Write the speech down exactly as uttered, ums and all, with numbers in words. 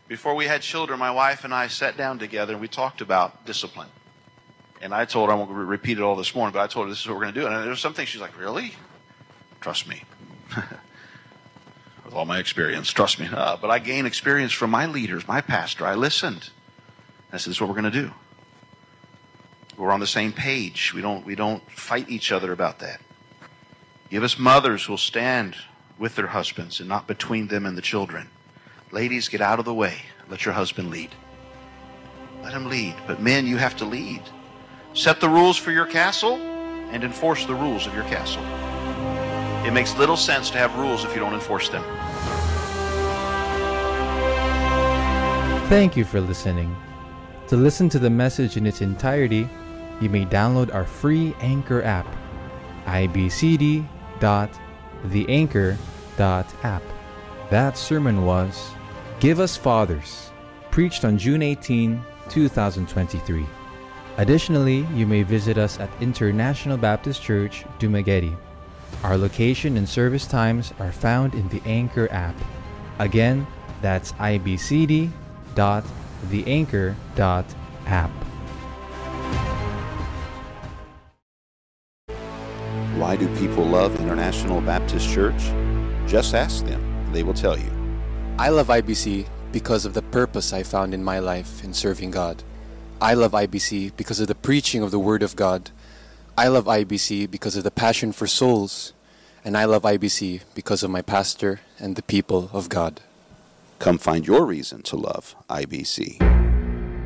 Before we had children, my wife and I sat down together and we talked about discipline. And I told her, I won't repeat it all this morning, but I told her this is what we're going to do. And there was something she's like, really? Trust me. With all my experience, trust me. Uh, but I gained experience from my leaders, my pastor. I listened. I said, this is what we're going to do. We're on the same page. We don't, we don't fight each other about that. Give us mothers who will stand with their husbands and not between them and the children. Ladies, get out of the way. Let your husband lead. Let him lead. But men, you have to lead. Set the rules for your castle and enforce the rules of your castle. It makes little sense to have rules if you don't enforce them. Thank you for listening. To listen to the message in its entirety, you may download our free Anchor app, i b c d dot the anchor dot app. That sermon was Give Us Fathers, preached on June eighteenth, twenty twenty-three. Additionally, you may visit us at International Baptist Church, Dumaguete. Our location and service times are found in the Anchor app. Again, that's i b c d dot the anchor dot app. Why do people love International Baptist Church? Just ask them. They will tell you. I love I B C because of the purpose I found in my life in serving God. I love I B C because of the preaching of the Word of God. I love I B C because of the passion for souls. And I love I B C because of my pastor and the people of God. Come find your reason to love I B C.